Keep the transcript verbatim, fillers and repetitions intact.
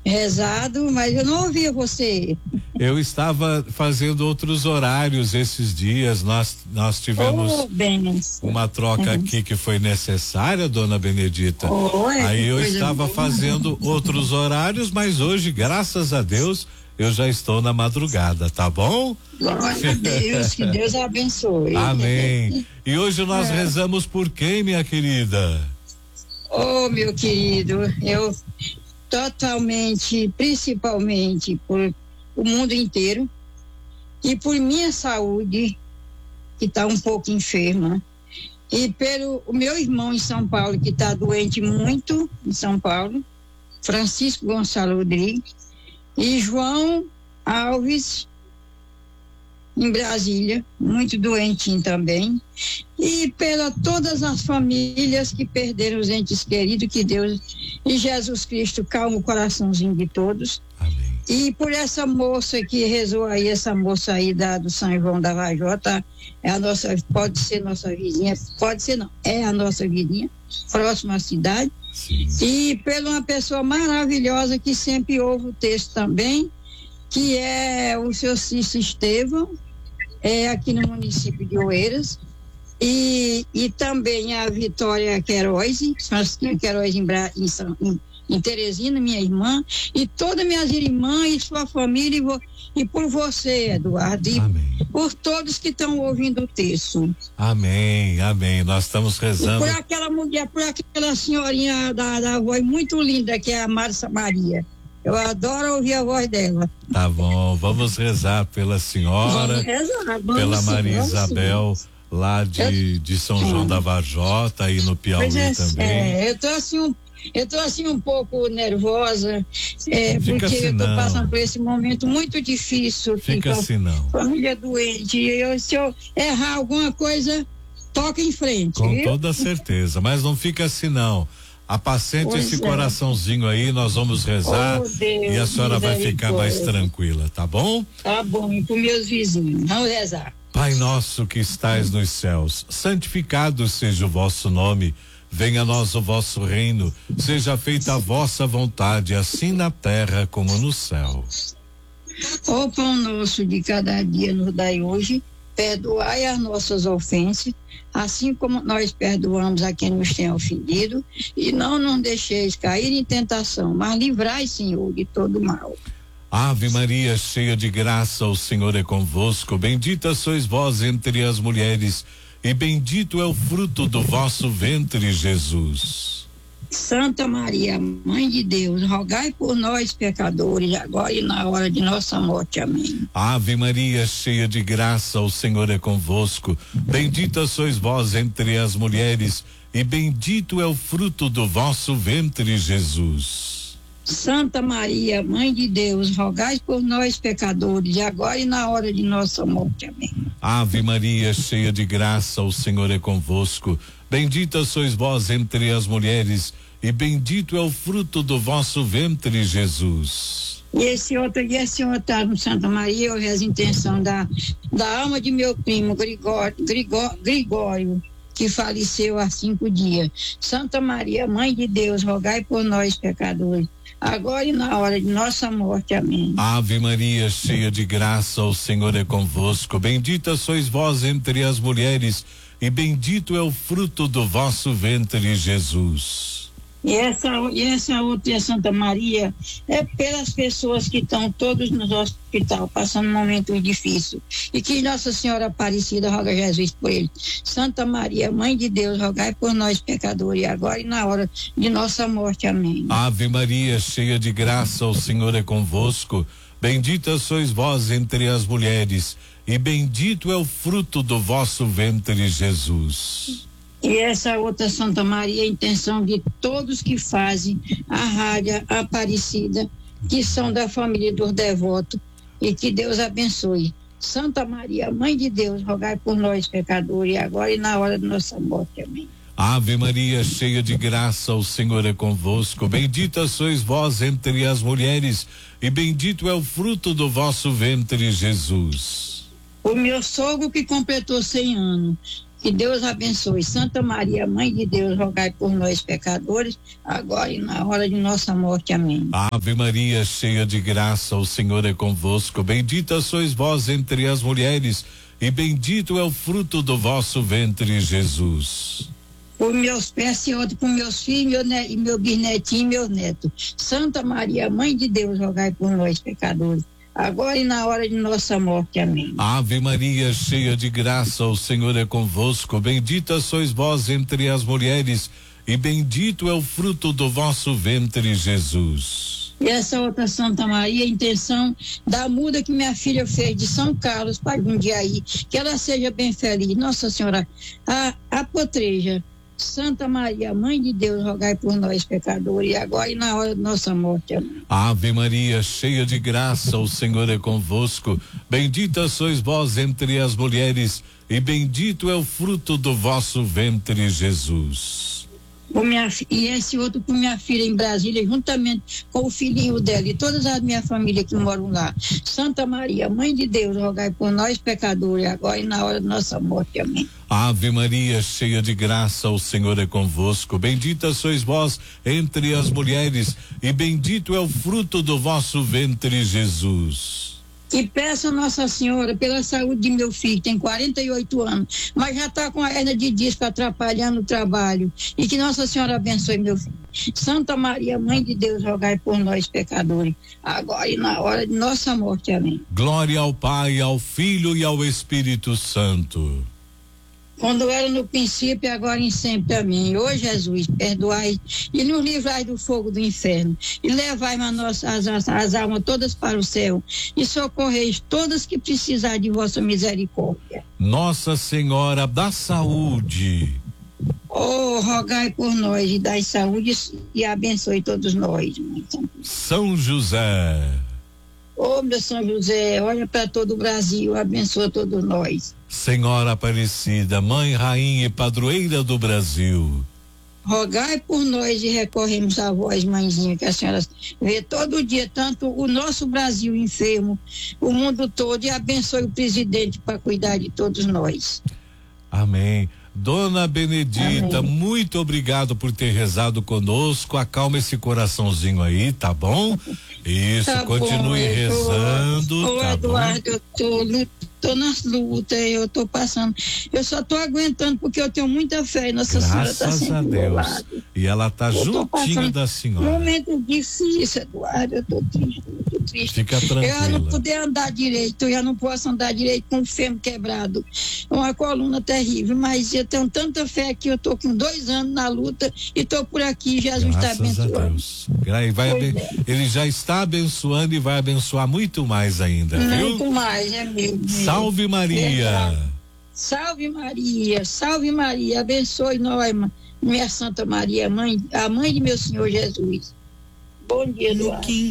rezado, mas eu não ouvia você. Eu estava fazendo outros horários esses dias, nós nós tivemos oh, uma troca uhum. aqui que foi necessária, dona Benedita. Oh, Aí eu estava boa. fazendo outros horários, mas hoje, graças a Deus, eu já estou na madrugada, tá bom? Glória a Deus, que Deus abençoe. Amém. E hoje nós é. rezamos por quem, minha querida? Oh, meu querido, eu totalmente, principalmente por o mundo inteiro e por minha saúde, que está um pouco enferma, e pelo o meu irmão em São Paulo, que está doente muito em São Paulo, Francisco Gonçalo Rodrigues, e João Alves em Brasília, muito doentinho também, e pela todas as famílias que perderam os entes queridos, que Deus e Jesus Cristo calma o coraçãozinho de todos. Amém. E por essa moça que rezou aí, essa moça aí da, do São João da Vajota, é a nossa, pode ser nossa vizinha, pode ser não, é a nossa vizinha, próxima à cidade. Sim. E pela uma pessoa maravilhosa que sempre ouve o texto também, que é o seu Cício Estevão, é aqui no município de Oeiras, e, e também a Vitória Queiroz, Francisquinha Queiroz em, Bra, em, São, em, em Teresina, minha irmã, e todas minhas irmãs e sua família, e, vo, e por você, Eduardo, e amém. Por todos que estão ouvindo o texto. Amém, amém, nós estamos rezando. E por aquela mulher, por aquela senhorinha da, da voz muito linda, que é a Márcia Maria. Eu adoro ouvir a voz dela. Tá bom, vamos rezar pela senhora, vamos rezar, vamos pela sim, Maria vamos Isabel, sim. lá de, de São João da Vajota, aí no Piauí é, também. É, eu tô assim um, eu tô assim um pouco nervosa, é, porque assim eu tô não. passando por esse momento muito difícil. Fica assim não. Família doente, eu, se eu errar alguma coisa, toca em frente. Com viu? toda certeza, mas não fica assim não. Apacente esse é. coraçãozinho aí, nós vamos rezar, oh, Deus, e a senhora vai ficar mais tranquila, tá bom? Tá bom, e para meus vizinhos, vamos rezar. Pai nosso que estais nos céus, santificado seja o vosso nome, venha a nós o vosso reino, seja feita a vossa vontade, assim na terra como no céu. O pão nosso de cada dia nos dai hoje, perdoai as nossas ofensas, assim como nós perdoamos a quem nos tem ofendido, e não nos deixeis cair em tentação, mas livrai, Senhor, de todo mal. Ave Maria, cheia de graça, o Senhor é convosco, bendita sois vós entre as mulheres, e bendito é o fruto do vosso ventre, Jesus. Santa Maria, Mãe de Deus, rogai por nós, pecadores, agora e na hora de nossa morte. Amém. Ave Maria, cheia de graça, o Senhor é convosco, bendita sois vós entre as mulheres, e bendito é o fruto do vosso ventre, Jesus. Santa Maria, Mãe de Deus, rogai por nós, pecadores, agora e na hora de nossa morte. Amém. Ave Maria, cheia de graça, o Senhor é convosco, bendita sois vós entre as mulheres, e bendito é o fruto do vosso ventre, Jesus. E esse outro dia, esse senhor está no Santa Maria, eu rezo a intenção da, da alma de meu primo, Grigório, Grigório, Grigório, que faleceu há cinco dias. Santa Maria, Mãe de Deus, rogai por nós, pecadores, agora e na hora de nossa morte. Amém. Ave Maria, cheia de graça, o Senhor é convosco, bendita sois vós entre as mulheres, e bendito é o fruto do vosso ventre, Jesus. E essa, e essa outra Santa Maria é pelas pessoas que estão todos no hospital, passando um momento difícil, e que Nossa Senhora Aparecida roga Jesus por ele. Santa Maria, Mãe de Deus, rogai por nós, pecadores, agora e na hora de nossa morte. Amém. Ave Maria, cheia de graça, o Senhor é convosco, bendita sois vós entre as mulheres, e bendito é o fruto do vosso ventre, Jesus. E essa outra Santa Maria, a intenção de todos que fazem a rádio Aparecida, que são da família dos devotos, e que Deus abençoe. Santa Maria, Mãe de Deus, rogai por nós, pecadores, agora e na hora de nossa morte. Amém. Ave Maria, cheia de graça, o Senhor é convosco, bendita sois vós entre as mulheres, e bendito é o fruto do vosso ventre, Jesus. O meu sogro que completou cem anos, Que Deus abençoe. Santa Maria, Mãe de Deus, rogai por nós, pecadores, agora e na hora de nossa morte. Amém. Ave Maria, cheia de graça, o Senhor é convosco. Bendita sois vós entre as mulheres, e bendito é o fruto do vosso ventre, Jesus. Por meus pés, Senhor, por meus filhos, meu ne- e meu bisnetinho e meu neto. Santa Maria, Mãe de Deus, rogai por nós, pecadores, agora e na hora de nossa morte. Amém. Ave Maria, cheia de graça, o Senhor é convosco. Bendita sois vós entre as mulheres, e bendito é o fruto do vosso ventre, Jesus. E essa outra Santa Maria, a intenção da muda que minha filha fez de São Carlos para Jundiaí, que ela seja bem feliz. Nossa Senhora, a, a potreja. Santa Maria, Mãe de Deus, rogai por nós, pecadores, e agora e na hora de nossa morte. Amém. Ave Maria, cheia de graça, o Senhor é convosco. Bendita sois vós entre as mulheres, e bendito é o fruto do vosso ventre, Jesus. Por minha, fi- e esse outro por minha filha em Brasília, juntamente com o filhinho dela e todas as minha família que moram lá. Santa Maria, Mãe de Deus, rogai por nós, pecadores, agora e na hora de nossa morte. Amém. Ave Maria, cheia de graça, o Senhor é convosco. Bendita sois vós entre as mulheres, e bendito é o fruto do vosso ventre, Jesus. E peço a Nossa Senhora pela saúde de meu filho, tem quarenta e oito anos, mas já está com a hernia de disco atrapalhando o trabalho. E que Nossa Senhora abençoe meu filho. Santa Maria, Mãe de Deus, rogai por nós, pecadores, agora e na hora de nossa morte. Amém. Glória ao Pai, ao Filho e ao Espírito Santo. Quando era no princípio, agora e sempre. Amém. Ô Jesus, perdoai e nos livrai do fogo do inferno, e levai as, as, as almas todas para o céu, e socorreis todas que precisarem de vossa misericórdia. Nossa Senhora da Saúde. Oh, rogai por nós e dai saúde e abençoe todos nós. Mãe Santa. São José. Oh, meu São José, olha para todo o Brasil, abençoa todos nós. Senhora Aparecida, Mãe, Rainha e Padroeira do Brasil. Rogai por nós e recorremos a vós, mãezinha, que a senhora vê todo dia, tanto o nosso Brasil enfermo, o mundo todo, e abençoe o presidente para cuidar de todos nós. Amém. Dona Benedita, Amém. muito obrigado por ter rezado conosco. Acalma esse coraçãozinho aí, tá bom? Isso, Tá continue bom, eu tô- rezando, Ô, tá Eduardo, bom? eu tô, lu- tô nas lutas, eu tô passando. Eu só tô aguentando porque eu tenho muita fé e Nossa Senhora tá Graças sempre a do meu Deus. lado. E ela tá Eu tô juntinho passando da senhora. Momento difícil, Eduardo, eu tô triste, muito triste. Fica Eu já não tranquila. poder andar direito, eu já não posso andar direito com o fêmur quebrado. É uma coluna terrível, mas eu tenho tanta fé que eu tô com dois anos na luta e tô por aqui, Jesus está Graças a abençoando. Deus. Gra- e vai Pois aben- é. Ele já está abençoando e vai abençoar muito mais ainda, viu? Muito mais, é mesmo. Salve Maria. Verdade. Salve Maria, salve Maria, abençoe nós, ma- minha Santa Maria, mãe, a mãe de meu Senhor Jesus. Bom dia, Eduardo.